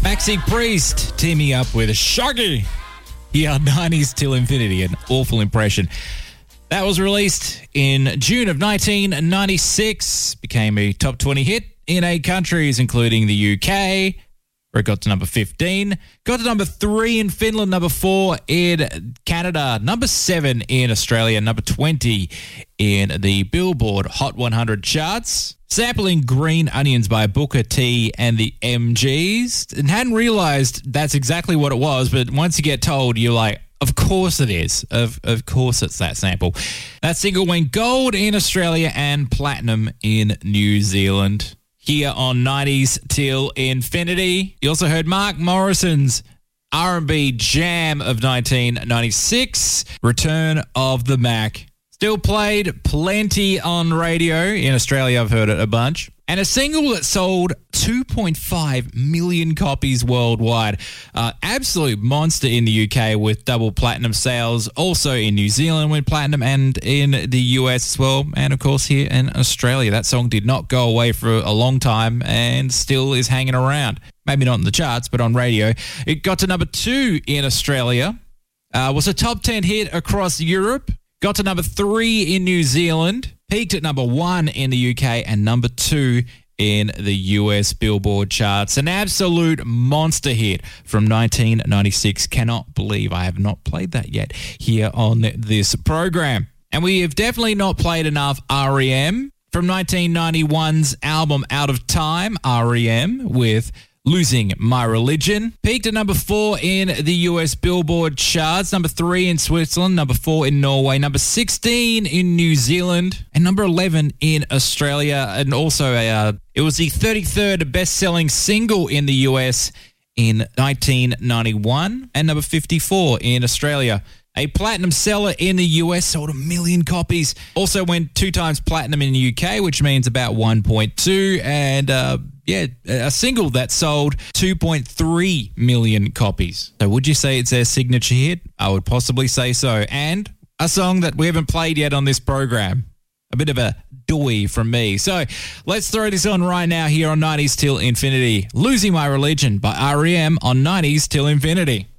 Maxi Priest teaming up with Shaggy. Here, 90s Till Infinity, an awful impression. That was released in June of 1996, became a top 20 hit in 8 countries, including the UK, where it got to number 15, got to number 3 in Finland, number 4 in Canada, number 7 in Australia, number 20 in the Billboard Hot 100 charts. Sampling Green Onions by Booker T and the MGs, and hadn't realized that's exactly what it was, but once you get told, you're like, of course it is. Of course it's that sample. That single went gold in Australia and platinum in New Zealand. Here on 90s Till Infinity. You also heard Mark Morrison's R&B jam of 1996, Return of the Mac. Still played plenty on radio. In Australia, I've heard it a bunch. And a single that sold 2.5 million copies worldwide. Absolute monster in the UK with double platinum sales. Also in New Zealand went platinum and in the US as well. And of course here in Australia. That song did not go away for a long time and still is hanging around. Maybe not in the charts, but on radio. It got to number 2 in Australia. Was a top 10 hit across Europe. Got to number 3 in New Zealand, peaked at number 1 in the UK and number 2 in the US Billboard charts. An absolute monster hit from 1996. Cannot believe I have not played that yet here on this program. And we have definitely not played enough R.E.M. from 1991's album Out of Time, R.E.M. with Losing My Religion. Peaked at number 4 in the US Billboard charts, number 3 in Switzerland, number 4 in Norway, number 16 in New Zealand, and number 11 in Australia. And also, it was the 33rd best-selling single in the US in 1991, and number 54 in Australia. A platinum seller in the US, sold 1 million copies. Also went 2 times platinum in the UK, which means about 1.2. And a single that sold 2.3 million copies. So would you say it's their signature hit? I would possibly say so. And a song that we haven't played yet on this program. A bit of a doy from me. So let's throw this on right now here on 90s Till Infinity. Losing My Religion by R.E.M. on 90s Till Infinity.